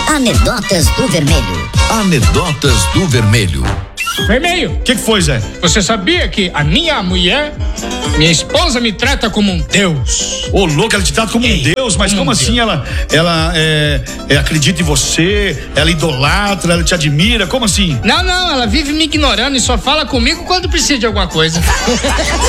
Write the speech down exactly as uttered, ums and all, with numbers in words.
Anedotas do Vermelho. Anedotas do Vermelho. Vermelho. O que, que foi, Zé? Você sabia que a minha mulher, minha esposa, me trata como um deus? Ô, louco, ela te trata como um Ei, deus, mas como como um assim deus. ela, ela é, é, acredita em você, ela idolatra, ela te admira, como assim? Não, não, ela vive me ignorando e só fala comigo quando precisa de alguma coisa.